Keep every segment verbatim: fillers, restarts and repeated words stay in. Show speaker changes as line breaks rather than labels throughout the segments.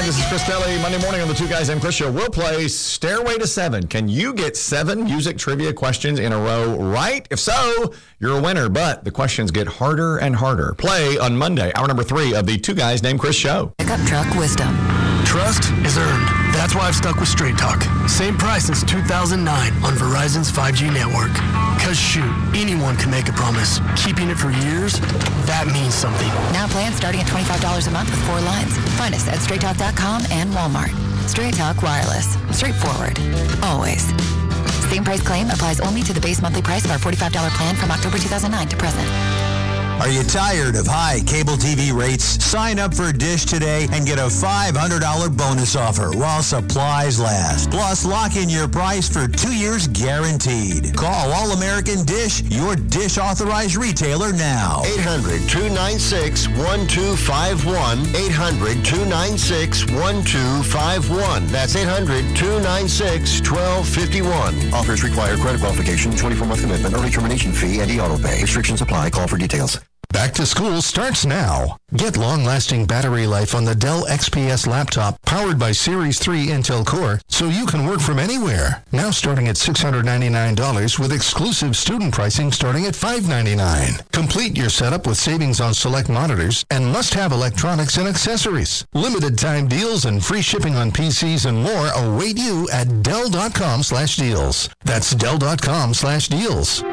Hi, this is Chris Kelly. Monday morning on the Two Guys Named Chris Show. We'll play Stairway to Seven. Can you get seven music trivia questions in a row right? If so, you're a winner. But the questions get harder and harder. Play on Monday, hour number three of the Two Guys Named Chris Show.
Pickup truck wisdom.
Trust is earned. That's why I've stuck with Straight Talk. Same price since two thousand nine on Verizon's five G network. Cause shoot, anyone can make a promise. Keeping it for years, that means something.
Now plans starting at twenty-five dollars a month with four lines. Find us at straight talk dot com and Walmart. Straight Talk Wireless. Straightforward. Always. Same price claim applies only to the base monthly price of our forty-five dollars plan from October two thousand nine to present.
Are you tired of high cable T V rates? Sign up for Dish today and get a five hundred dollars bonus offer while supplies last. Plus, lock in your price for two years guaranteed. Call All-American Dish, your Dish authorized retailer now.
eight hundred, two nine six, one two five one. eight hundred, two nine six, one two five one. That's eight hundred, two nine six, one two five one. Offers require credit qualification, twenty-four month commitment, early termination fee, and e-auto pay. Restrictions apply. Call for details.
Back to school starts now. Get long-lasting battery life on the Dell X P S laptop powered by Series three Intel Core so you can work from anywhere. Now starting at six hundred ninety-nine dollars with exclusive student pricing starting at five hundred ninety-nine dollars. Complete your setup with savings on select monitors and must-have electronics and accessories. Limited time deals and free shipping on P Cs and more await you at Dell dot com slash deals. That's Dell dot com slash deals.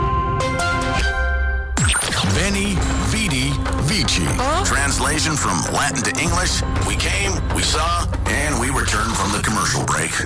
Veni, Vidi, Vici. Huh? Translation from Latin to English. We came, we saw, and we returned from the commercial break.